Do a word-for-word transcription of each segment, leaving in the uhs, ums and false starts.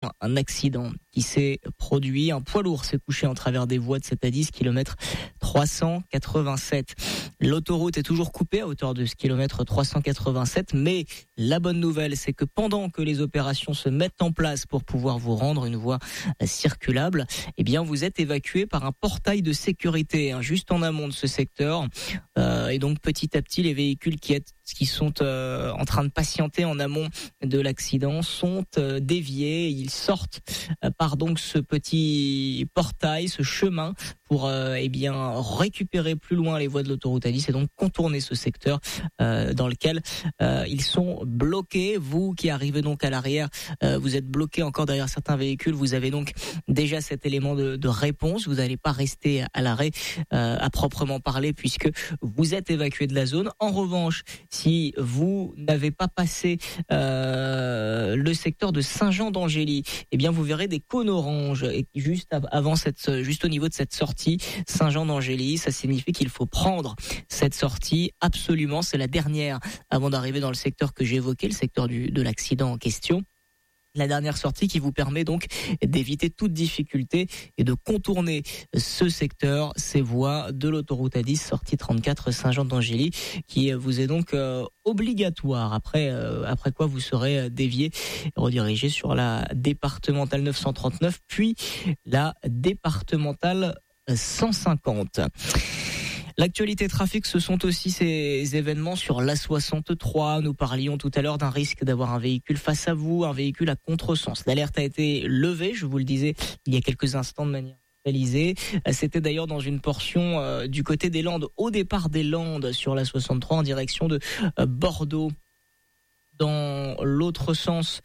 hier un accident qui s'est produit. Un poids lourd s'est couché en travers des voies de cette A dix, kilomètre trois cent quatre-vingt-sept. L'autoroute est toujours coupée à hauteur de ce kilomètre trois cent quatre-vingt-sept, mais la bonne nouvelle, c'est que pendant que les opérations se mettent en place pour pouvoir vous rendre une voie circulable, eh bien vous êtes évacué par un portail de sécurité hein, juste en amont de ce secteur. Euh, et donc petit à petit, les véhicules qui, est, qui sont euh, en train de patienter en amont de l'accident sont euh, déviés. Ils sortent euh, par donc ce petit portail, ce chemin pour euh, eh bien récupérer plus loin les voies de l'autoroute A dix et donc contourner ce secteur euh, dans lequel euh, ils sont bloqués. Vous qui arrivez donc à l'arrière, euh, vous êtes bloqué encore derrière certains véhicules. Vous avez donc déjà cet élément de, de réponse. Vous n'allez pas rester à l'arrêt euh, à proprement parler puisque vous êtes évacué de la zone. En revanche, si vous n'avez pas passé euh, le secteur de Saint-Jean-d'Angély, eh bien vous verrez des cônes oranges et juste avant cette, juste au niveau de cette sortie Saint-Jean-d'Angély. Ça signifie qu'il faut prendre cette sortie absolument. C'est la dernière avant d'arriver dans le secteur que j'évoquais, le secteur du, de l'accident en question. La dernière sortie qui vous permet donc d'éviter toute difficulté et de contourner ce secteur, ces voies de l'autoroute A dix, sortie trente-quatre Saint-Jean-d'Angély, qui vous est donc euh, obligatoire. Après, euh, après quoi vous serez dévié et redirigé sur la départementale neuf cent trente-neuf, puis la départementale cent cinquante. L'actualité trafic, ce sont aussi ces événements sur l'A soixante-trois. Nous parlions tout à l'heure d'un risque d'avoir un véhicule face à vous, un véhicule à contresens. L'alerte a été levée, je vous le disais, il y a quelques instants de manière réalisée. C'était d'ailleurs dans une portion euh, du côté des Landes, au départ des Landes sur l'A soixante-trois en direction de euh, Bordeaux. Dans l'autre sens,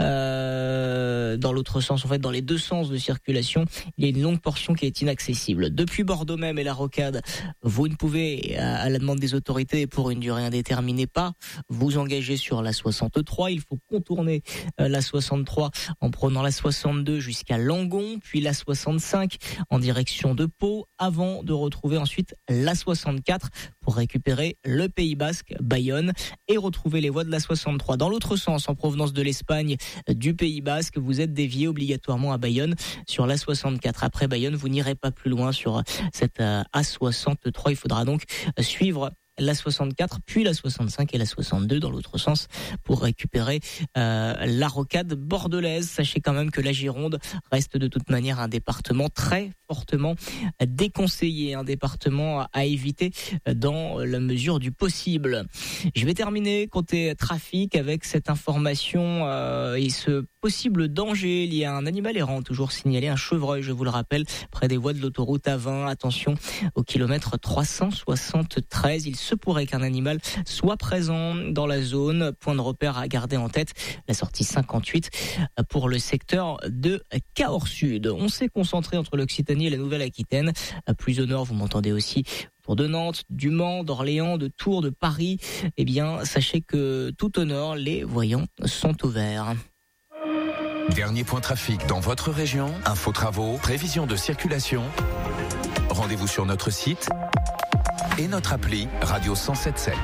euh, dans l'autre sens, en fait, dans les deux sens de circulation, il y a une longue portion qui est inaccessible. Depuis Bordeaux même et la Rocade, vous ne pouvez, à la demande des autorités, pour une durée indéterminée, pas vous engager sur la soixante-trois. Il faut contourner euh, la soixante-trois en prenant la soixante-deux jusqu'à Langon, puis la soixante-cinq en direction de Pau, avant de retrouver ensuite la soixante-quatre pour récupérer le Pays Basque, Bayonne, et retrouver les voies de la soixante-trois. Dans l'autre sens, en provenance de l'Espagne, du Pays Basque, vous êtes dévié obligatoirement à Bayonne sur l'A soixante-quatre. Après Bayonne, vous n'irez pas plus loin sur cette A soixante-trois. Il faudra donc suivre la soixante-quatre, puis la soixante-cinq et la soixante-deux dans l'autre sens pour récupérer euh, la rocade bordelaise. Sachez quand même que la Gironde reste de toute manière un département très fortement déconseillé, un département à éviter dans la mesure du possible. Je vais terminer côté trafic avec cette information euh, et ce possible danger lié à un animal errant, toujours signalé, un chevreuil, je vous le rappelle, près des voies de l'autoroute A vingt. Attention au kilomètre trois cent soixante-treize. Il se pourrait qu'un animal soit présent dans la zone. Point de repère à garder en tête, la sortie cinquante-huit pour le secteur de Cahors Sud. On s'est concentré entre l'Occitanie et la Nouvelle-Aquitaine. Plus au nord, vous m'entendez aussi autour de Nantes, du Mans, d'Orléans, de Tours, de Paris. Eh bien, sachez que tout au nord, les voyants sont au vert. Dernier point trafic dans votre région, info travaux, prévision de circulation. Rendez-vous sur notre site et notre appli Radio cent sept sept.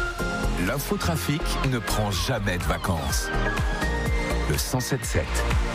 L'infotrafic ne prend jamais de vacances. Le cent sept sept.